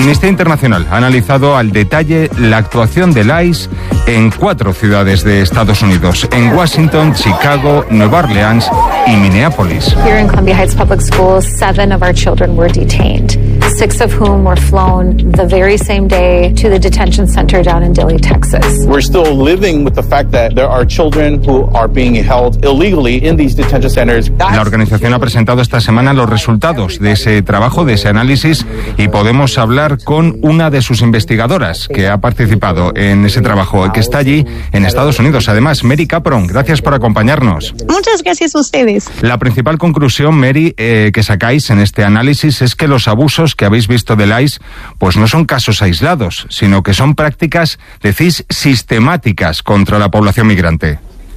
Amnistía Internacional ha analizado al detalle la actuación del ICE en 4 ciudades de Estados Unidos, en Washington, Chicago, Nueva Orleans y Minneapolis. Here in Columbia Heights Public Schools, 7 of our children were detained, 6 of whom were flown the very same day to the detention center down in Dilley, Texas. We're still living with the fact that there are children who are being held illegally in these detention centers. La organización ha presentado esta semana los resultados de ese trabajo, de ese análisis, y podemos hablar con una de sus investigadoras que ha participado en ese trabajo y que está allí en Estados Unidos. Además, Mary Capron, gracias por acompañarnos. Muchas gracias a ustedes. La principal conclusión, Mary, que sacáis en este análisis es que los abusos que habéis visto del ICE pues no son casos aislados, sino que son prácticas, decís, sistemáticas contra la población migrante.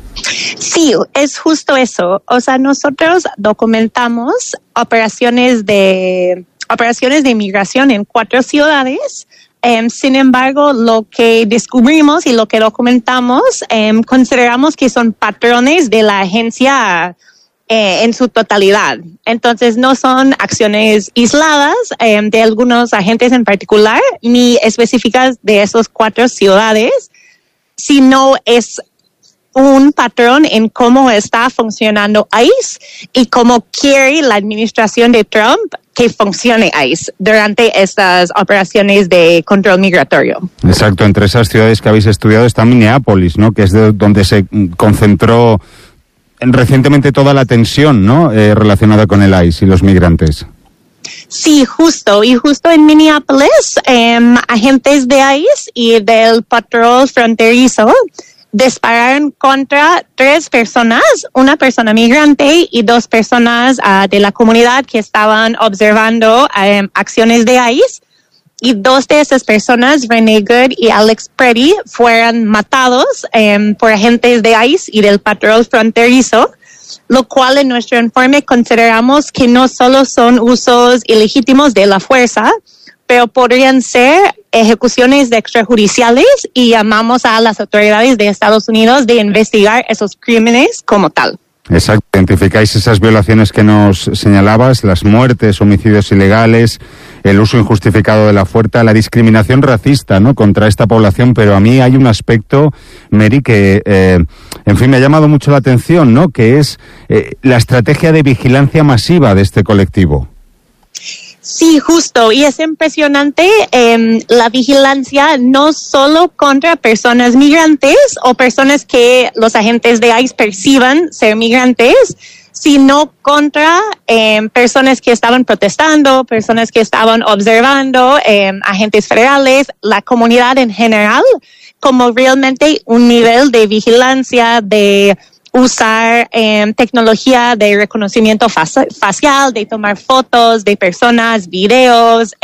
Sí, es justo eso. O sea, nosotros documentamos operaciones de inmigración en 4 ciudades. Sin embargo, lo que descubrimos y lo que documentamos, consideramos que son patrones de la agencia en su totalidad. Entonces, no son acciones aisladas de algunos agentes en particular, ni específicas de esas 4 ciudades, sino es un patrón en cómo está funcionando ICE y cómo quiere la administración de Trump que funcione ICE durante estas operaciones de control migratorio. Exacto, entre esas ciudades que habéis estudiado está Minneapolis, ¿no? Que es de donde se concentró recientemente toda la tensión, ¿no? Relacionada con el ICE y los migrantes. Sí, justo. Y justo en Minneapolis, agentes de ICE y del patrón fronterizo dispararon contra 3 personas, una persona migrante y 2 personas de la comunidad que estaban observando acciones de ICE. Y 2 de esas personas, Renee Good y Alex Preddy, fueron matados por agentes de ICE y del patrón fronterizo, lo cual en nuestro informe consideramos que no solo son usos ilegítimos de la fuerza, pero podrían ser ejecuciones extrajudiciales y llamamos a las autoridades de Estados Unidos de investigar esos crímenes como tal. Exacto, identificáis esas violaciones que nos señalabas, las muertes, homicidios ilegales, el uso injustificado de la fuerza, la discriminación racista, ¿no?, contra esta población, pero a mí hay un aspecto, Mary, que, en fin, me ha llamado mucho la atención, ¿no?, que es la estrategia de vigilancia masiva de este colectivo. Sí, justo, y es impresionante la vigilancia no solo contra personas migrantes o personas que los agentes de ICE perciban ser migrantes, sino contra personas que estaban protestando, personas que estaban observando, agentes federales, la comunidad en general, como realmente un nivel de vigilancia, de usar tecnología de reconocimiento facial, de tomar fotos de personas, videos.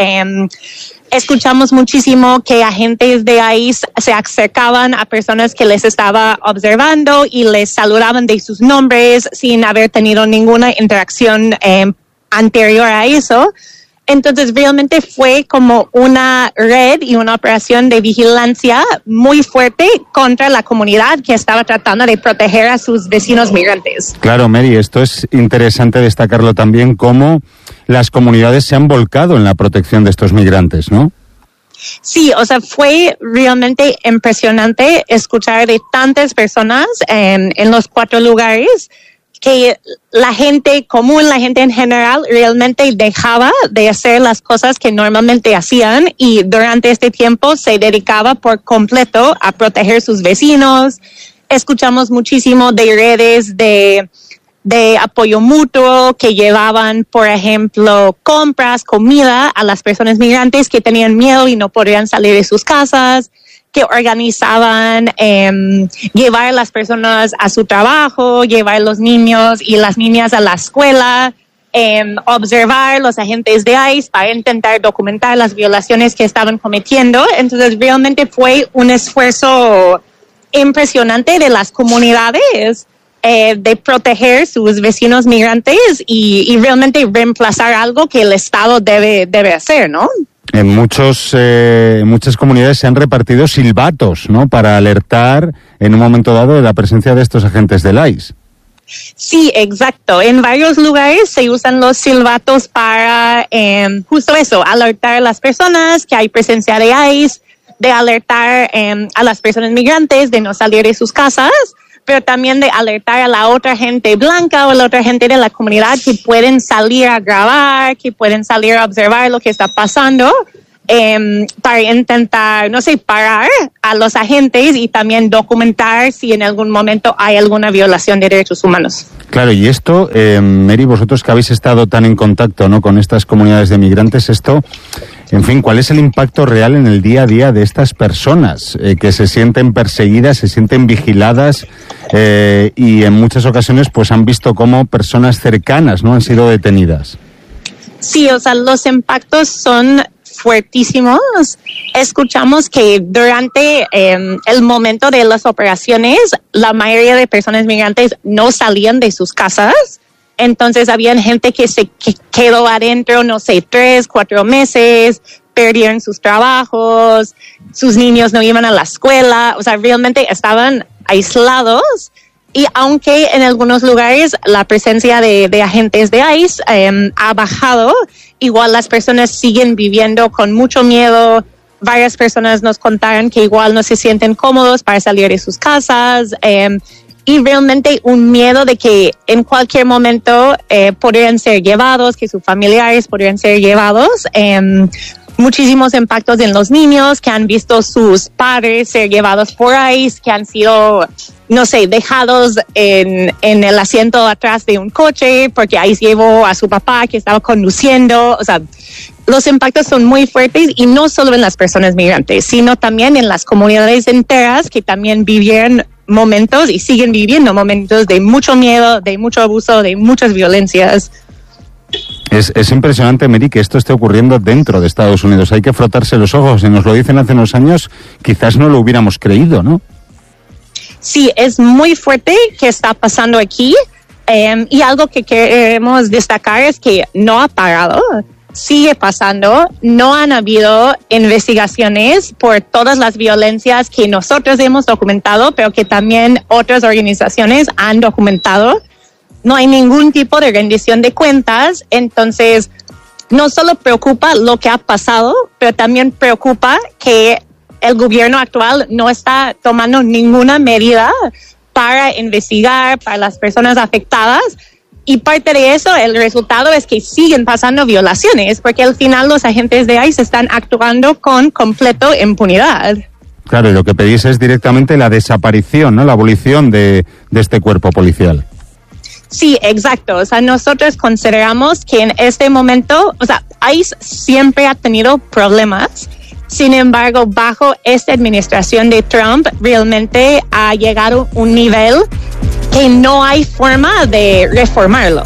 Escuchamos muchísimo que agentes de ICE se acercaban a personas que les estaba observando y les saludaban de sus nombres sin haber tenido ninguna interacción anterior a eso. Entonces, realmente fue como una red y una operación de vigilancia muy fuerte contra la comunidad que estaba tratando de proteger a sus vecinos migrantes. Claro, Mary, esto es interesante destacarlo también, cómo las comunidades se han volcado en la protección de estos migrantes, ¿no? Sí, o sea, fue realmente impresionante escuchar de tantas personas en los 4 lugares que la gente común, la gente en general, realmente dejaba de hacer las cosas que normalmente hacían y durante este tiempo se dedicaba por completo a proteger sus vecinos. Escuchamos muchísimo de redes de apoyo mutuo que llevaban, por ejemplo, compras, comida a las personas migrantes que tenían miedo y no podían salir de sus casas, que organizaban llevar a las personas a su trabajo, llevar a los niños y las niñas a la escuela, observar los agentes de ICE para intentar documentar las violaciones que estaban cometiendo. Entonces, realmente fue un esfuerzo impresionante de las comunidades de proteger sus vecinos migrantes y realmente reemplazar algo que el Estado debe hacer, ¿no? En muchas comunidades se han repartido silbatos, ¿no?, para alertar en un momento dado de la presencia de estos agentes del ICE. Sí, exacto. En varios lugares se usan los silbatos para justo eso, alertar a las personas que hay presencia de ICE, de alertar a las personas migrantes de no salir de sus casas, pero también de alertar a la otra gente blanca o a la otra gente de la comunidad que pueden salir a grabar, que pueden salir a observar lo que está pasando. Para intentar, parar a los agentes y también documentar si en algún momento hay alguna violación de derechos humanos. Claro, y esto, Mary, vosotros que habéis estado tan en contacto, ¿no?, con estas comunidades de migrantes, esto, en fin, ¿cuál es el impacto real en el día a día de estas personas que se sienten perseguidas, se sienten vigiladas y en muchas ocasiones pues han visto cómo personas cercanas, ¿no?, han sido detenidas? Sí, los impactos son fuertísimos. Escuchamos que durante el momento de las operaciones, la mayoría de personas migrantes no salían de sus casas. Entonces, había gente que quedó adentro, 3, 4 meses, perdieron sus trabajos, sus niños no iban a la escuela, realmente estaban aislados. Y aunque en algunos lugares la presencia de agentes de ICE ha bajado, igual las personas siguen viviendo con mucho miedo. Varias personas nos contaron que igual no se sienten cómodos para salir de sus casas y realmente un miedo de que en cualquier momento podrían ser llevados, que sus familiares podrían ser llevados. Muchísimos impactos en los niños que han visto sus padres ser llevados por ICE, que han sido, dejados en el asiento atrás de un coche porque ICE llevó a su papá que estaba conduciendo. Los impactos son muy fuertes y no solo en las personas migrantes, sino también en las comunidades enteras que también vivieron momentos y siguen viviendo momentos de mucho miedo, de mucho abuso, de muchas violencias. Es impresionante, Mary, que esto esté ocurriendo dentro de Estados Unidos. Hay que frotarse los ojos. Si nos lo dicen hace unos años, quizás no lo hubiéramos creído, ¿no? Sí, es muy fuerte que está pasando aquí. Y algo que queremos destacar es que no ha parado. Sigue pasando. No han habido investigaciones por todas las violencias que nosotros hemos documentado, pero que también otras organizaciones han documentado. No hay ningún tipo de rendición de cuentas, entonces no solo preocupa lo que ha pasado, pero también preocupa que el gobierno actual no está tomando ninguna medida para investigar para las personas afectadas. Y parte de eso, el resultado es que siguen pasando violaciones, porque al final los agentes de ICE están actuando con completa impunidad. Claro, y lo que pedís es directamente la desaparición, ¿no?, la abolición de este cuerpo policial. Sí, exacto. Nosotros consideramos que en este momento, ICE siempre ha tenido problemas. Sin embargo, bajo esta administración de Trump, realmente ha llegado a un nivel que no hay forma de reformarlo.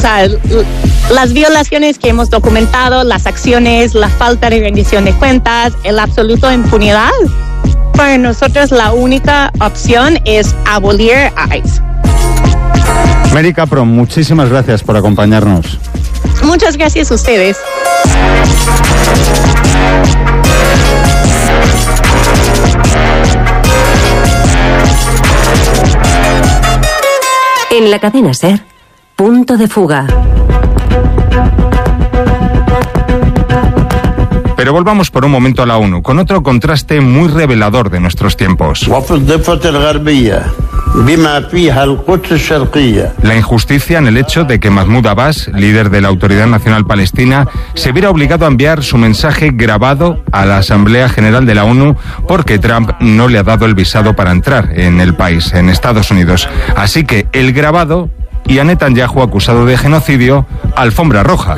Las violaciones que hemos documentado, las acciones, la falta de rendición de cuentas, el absoluto impunidad, para nosotros la única opción es abolir a ICE. Mary Capron, muchísimas gracias por acompañarnos. Muchas gracias a ustedes. En la cadena SER, Punto de Fuga. Pero volvamos por un momento a la ONU, con otro contraste muy revelador de nuestros tiempos. La injusticia en el hecho de que Mahmoud Abbas, líder de la Autoridad Nacional Palestina, se viera obligado a enviar su mensaje grabado a la Asamblea General de la ONU porque Trump no le ha dado el visado para entrar en el país, en Estados Unidos. Así que el grabado y a Netanyahu acusado de genocidio, alfombra roja.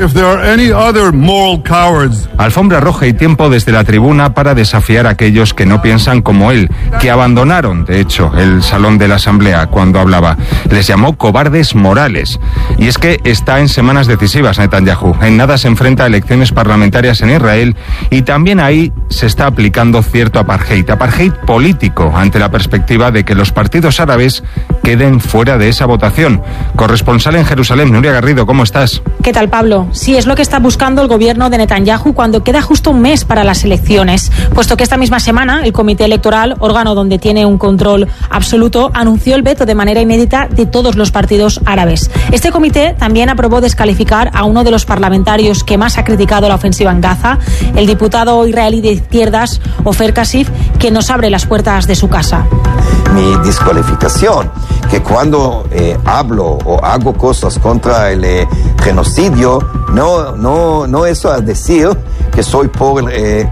Alfombra roja y tiempo desde la tribuna para desafiar a aquellos que no piensan como él, que abandonaron, de hecho, el salón de la Asamblea cuando hablaba. Les llamó cobardes morales. Y es que está en semanas decisivas Netanyahu. En nada se enfrenta a elecciones parlamentarias en Israel y también ahí se está aplicando cierto apartheid político ante la perspectiva de que los partidos árabes queden fuera de esa votación. Corresponsal en Jerusalén, Nuria Garrido, ¿cómo estás? ¿Qué tal, Pablo? Sí, es lo que está buscando el gobierno de Netanyahu cuando queda justo un mes para las elecciones, puesto que esta misma semana el Comité Electoral, órgano donde tiene un control absoluto, anunció el veto de manera inédita de todos los partidos árabes. Este comité también aprobó descalificar a uno de los parlamentarios que más ha criticado la ofensiva en Gaza, el diputado israelí de izquierdas, Ofer Kasif, que nos abre las puertas de su casa. Mi descalificación, que cuando hablo o hago cosas contra el genocidio, no eso a decir que soy por el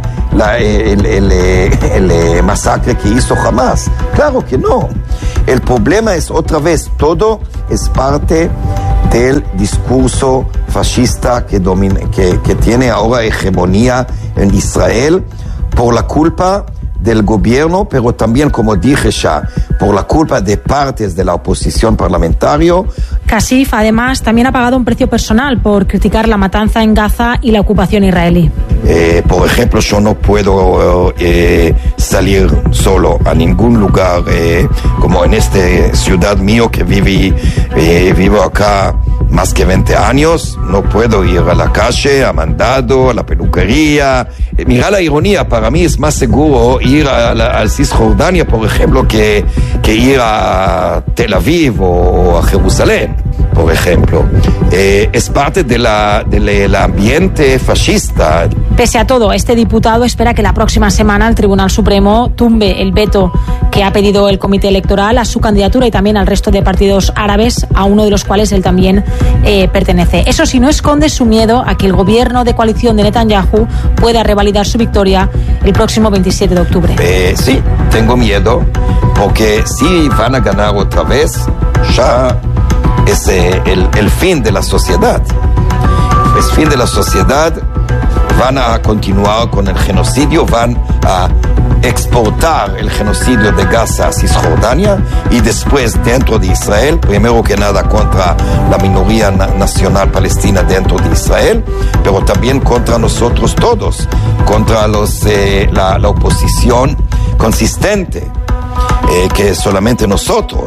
masacre que hizo Hamas. Claro que no. El problema es otra vez, todo es parte del discurso fascista que tiene ahora hegemonía en Israel por la culpa del gobierno, pero también, como dije ya, por la culpa de partes de la oposición parlamentaria. Kasif, además, también ha pagado un precio personal por criticar la matanza en Gaza y la ocupación israelí. Por ejemplo, yo no puedo salir solo a ningún lugar, como en esta ciudad mío que vivo acá más que 20 años, no puedo ir a la calle, a mandado, a la peluquería. Mira la ironía, para mí es más seguro ir al Cisjordania, por ejemplo, que ir a Tel Aviv o a Jerusalén, por ejemplo. Es parte del ambiente fascista. Pese a todo, este diputado espera que la próxima semana el Tribunal Supremo tumbe el veto que ha pedido el Comité Electoral a su candidatura y también al resto de partidos árabes, a uno de los cuales él también pertenece. Eso sí, no esconde su miedo a que el gobierno de coalición de Netanyahu pueda revalidar su victoria el próximo 27 de octubre. Sí, tengo miedo, porque si van a ganar otra vez, ya es el fin de la sociedad. Es fin de la sociedad. Van a continuar con el genocidio, van a exportar el genocidio de Gaza a Cisjordania y después dentro de Israel, primero que nada contra la minoría nacional palestina dentro de Israel, pero también contra nosotros todos, contra la oposición consistente, que solamente nosotros.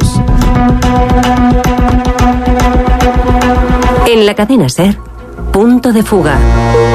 En la cadena SER, Punto de Fuga.